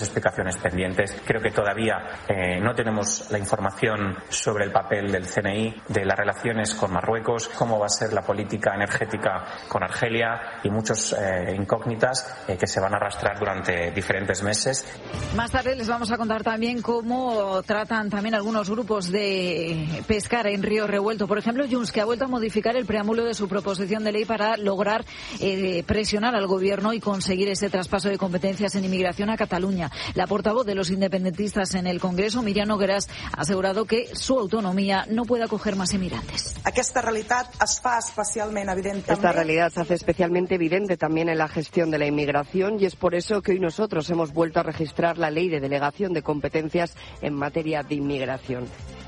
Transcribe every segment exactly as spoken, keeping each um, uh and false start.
explicaciones pendientes. Creo que todavía eh, no tenemos la información sobre el papel del C N I, de las relaciones con Marruecos, cómo va a ser la política energética con Argelia y muchas eh, incógnitas eh, que se van a arrastrar durante diferentes meses. Más tarde les vamos a contar también cómo tratan también algunos grupos de pescar en Río Revuelto. Por ejemplo, Junts, que ha vuelto a modificar el preámbulo de su proposición de ley para lograr eh, presionar al gobierno y conseguir ese traspaso de competencias en inmigración a Cataluña. La portavoz de los independentistas en el Congreso, Míriam Nogueras, ha asegurado que su autonomía no puede acoger más inmigrantes. Esta realidad es fa especialmente evidente. Esta realidad se hace especialmente evidente también en la gestión de la inmigración y es por eso que hoy nosotros hemos vuelto a registrar la ley de delegación de competencias en materia de inmigración.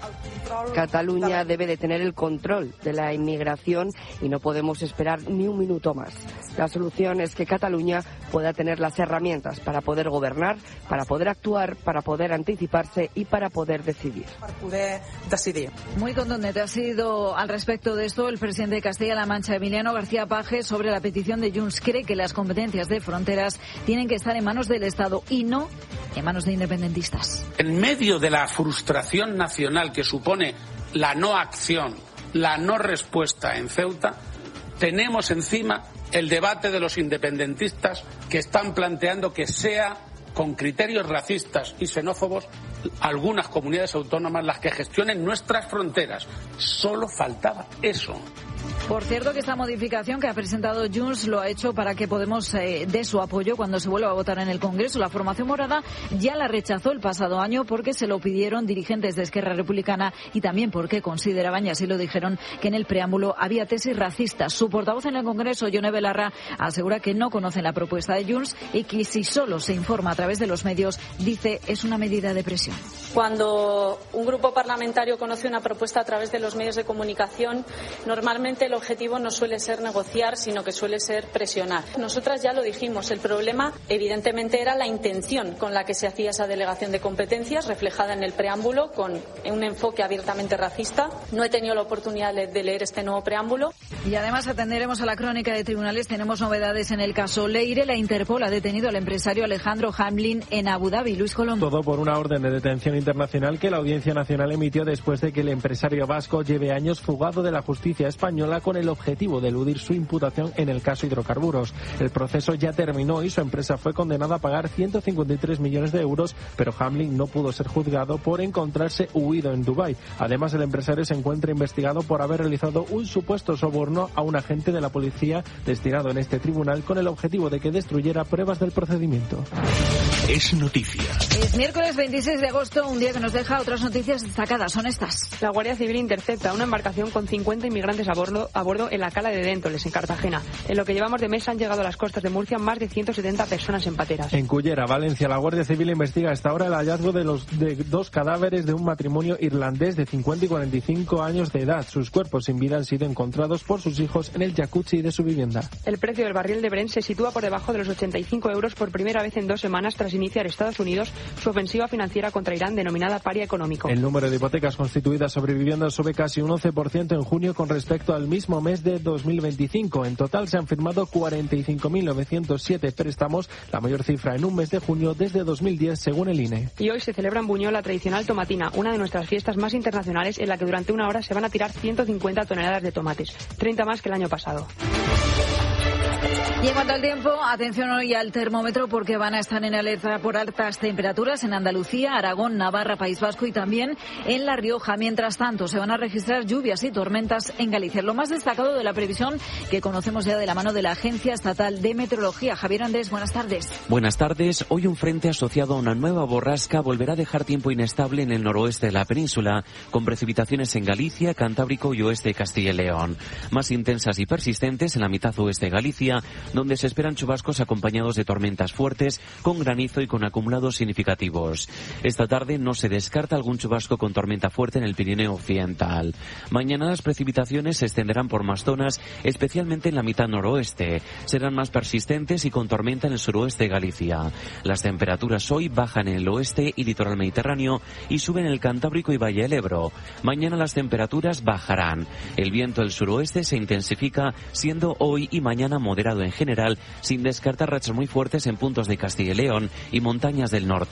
Cataluña debe de tener el control de la inmigración y no podemos esperar ni un minuto más. La solución es que Cataluña pueda tener las herramientas para poder gobernar, para poder actuar, para poder anticiparse y para poder decidir. Para poder decidir. Muy contundente ha sido al respecto de esto el presidente de Castilla-La Mancha, Emiliano García Paje, sobre la petición de Junts. Cree que las competencias de fronteras tienen que estar en manos del Estado y no en manos de independentistas. En medio de la frustración nacional que supone la no acción, la no respuesta en Ceuta, tenemos encima el debate de los independentistas que están planteando que sea con criterios racistas y xenófobos algunas comunidades autónomas las que gestionen nuestras fronteras. Solo faltaba eso. Por cierto, que esta modificación que ha presentado Junts lo ha hecho para que Podemos eh, dé su apoyo cuando se vuelva a votar en el Congreso. La formación morada ya la rechazó el pasado año porque se lo pidieron dirigentes de Esquerra Republicana y también porque consideraban, y así lo dijeron, que en el preámbulo había tesis racistas. Su portavoz en el Congreso, Yone Belarra, asegura que no conocen la propuesta de Junts y que si solo se informa a través de los medios, dice, es una medida de presión. Cuando un grupo parlamentario conoce una propuesta a través de los medios de comunicación, normalmente el objetivo no suele ser negociar, sino que suele ser presionar. Nosotras ya lo dijimos, el problema evidentemente era la intención con la que se hacía esa delegación de competencias, reflejada en el preámbulo, con un enfoque abiertamente racista. No he tenido la oportunidad de leer este nuevo preámbulo. Y además atenderemos a la crónica de tribunales. Tenemos novedades en el caso Leire. La Interpol ha detenido al empresario Alejandro Hamlin en Abu Dhabi. Luis Colón. Todo por una orden de detención internacional que la Audiencia Nacional emitió después de que el empresario vasco lleve años fugado de la justicia española con el objetivo de eludir su imputación en el caso hidrocarburos. El proceso ya terminó y su empresa fue condenada a pagar ciento cincuenta y tres millones de euros, pero Hamlin no pudo ser juzgado por encontrarse huido en Dubái. Además, el empresario se encuentra investigado por haber realizado un supuesto soborno a un agente de la policía destinado en este tribunal con el objetivo de que destruyera pruebas del procedimiento. Es noticia. Es miércoles veintiséis de agosto, un día que nos deja otras noticias destacadas. Son estas. La Guardia Civil intercepta una embarcación con cincuenta inmigrantes a bordo, a bordo en la cala de Déntoles, en Cartagena. En lo que llevamos de mes han llegado a las costas de Murcia más de ciento setenta personas en pateras. En Cullera, Valencia, la Guardia Civil investiga hasta ahora el hallazgo de los de dos cadáveres de un matrimonio irlandés de cincuenta y cuarenta y cinco años de edad. Sus cuerpos sin vida han sido encontrados por sus hijos en el jacuzzi de su vivienda. El precio del barril de Brent se sitúa por debajo de los ochenta y cinco euros por primera vez en dos semanas tras iniciar Estados Unidos su ofensiva financiera contra Irán denominada paria económico. El número de hipotecas constituidas sobre viviendas sube casi un once por ciento en junio con respecto al mismo mes de dos mil veinticinco. En total se han firmado cuarenta y cinco mil novecientos siete préstamos, la mayor cifra en un mes de junio desde dos mil diez según el I N E. Y hoy se celebra en Buñol la tradicional tomatina, una de nuestras fiestas más internacionales en la que durante una hora se van a tirar ciento cincuenta toneladas de tomates, treinta más que el año pasado. Y en cuanto al tiempo, atención hoy al termómetro porque van a estar en alerta por altas temperaturas en Andalucía, Aragón, Navarra, País Vasco y también en La Rioja. Mientras tanto, se van a registrar lluvias y tormentas en Galicia. Lo más destacado de la previsión que conocemos ya de la mano de la Agencia Estatal de Meteorología. Javier Andrés, buenas tardes. Buenas tardes. Hoy un frente asociado a una nueva borrasca volverá a dejar tiempo inestable en el noroeste de la península, con precipitaciones en Galicia, Cantábrico y oeste de Castilla y León. Más intensas y persistentes en la mitad oeste de Galicia, donde se esperan chubascos acompañados de tormentas fuertes, con granizo y con acumulados significativos. Esta tarde no se descarta algún chubasco con tormenta fuerte en el Pirineo Occidental. Mañana las precipitaciones se extenderán por más zonas, especialmente en la mitad noroeste. Serán más persistentes y con tormenta en el suroeste de Galicia. Las temperaturas hoy bajan en el oeste y litoral mediterráneo y suben en el Cantábrico y Valle del Ebro. Mañana las temperaturas bajarán. El viento del suroeste se intensifica, siendo hoy y mañana moderado en general general, sin descartar rachas muy fuertes en puntos de Castilla y León y montañas del norte.